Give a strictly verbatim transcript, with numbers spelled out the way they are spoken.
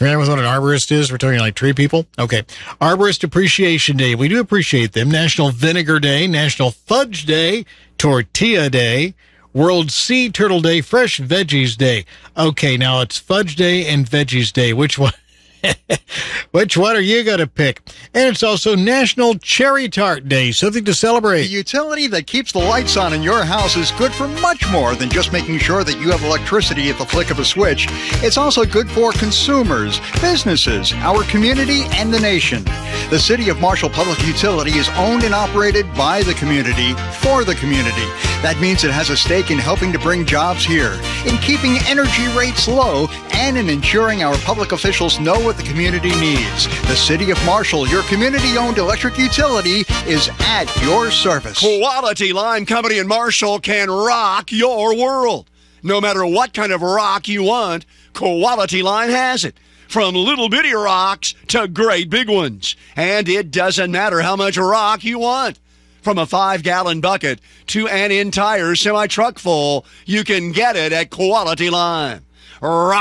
Remember what an arborist is? We're talking like tree people? Okay. Arborist Appreciation Day. We do appreciate them. National Vinegar Day, National Fudge Day, Tortilla Day, World Sea Turtle Day, Fresh Veggies Day. Okay, now it's Fudge Day and Veggies Day. Which one? Which one are you going to pick? And it's also National Cherry Tart Day, something to celebrate. The utility that keeps the lights on in your house is good for much more than just making sure that you have electricity at the flick of a switch. It's also good for consumers, businesses, our community, and the nation. The City of Marshall Public Utility is owned and operated by the community, for the community. That means it has a stake in helping to bring jobs here, in keeping energy rates low, and in ensuring our public officials know what the community needs. The City of Marshall, your community-owned electric utility, is at your service. Quality Lime Company in Marshall can rock your world. No matter what kind of rock you want, Quality Lime has it. From little bitty rocks to great big ones. And it doesn't matter how much rock you want. From a five-gallon bucket to an entire semi-truck full, you can get it at Quality Lime. Rock